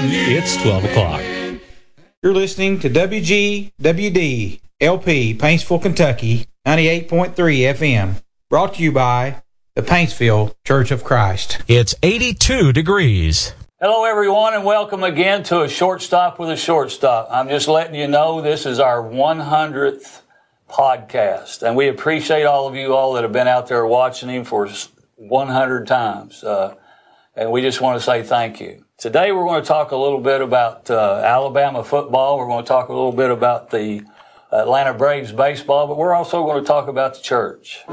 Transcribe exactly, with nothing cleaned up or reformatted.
It's twelve o'clock. You're listening to W G W D L P, Paintsville, Kentucky, ninety-eight point three F M. Brought to you by the Paintsville Church of Christ. It's eighty-two degrees. Hello, everyone, and welcome again to A Short Stop with a Shortstop. I'm just letting you know this is our one hundredth podcast, and we appreciate all of you all that have been out there watching him for one hundred times, uh, and we just want to say thank you. Today we're going to talk a little bit about uh, Alabama football. We're going to talk a little bit about the Atlanta Braves baseball, but we're also going to talk about the church.